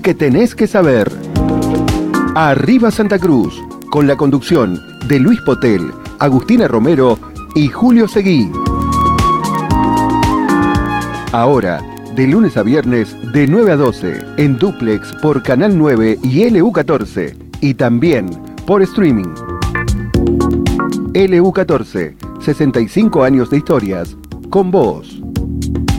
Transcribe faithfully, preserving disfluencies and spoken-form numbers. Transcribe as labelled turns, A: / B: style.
A: que tenés que saber. Arriba Santa Cruz, con la conducción de Luis Potel, Agustina Romero y Julio Seguí. Ahora, de lunes a viernes, de nueve a doce, en Duplex por Canal nueve y L U catorce, y también por streaming. L U catorce, sesenta y cinco años de historias, con vos.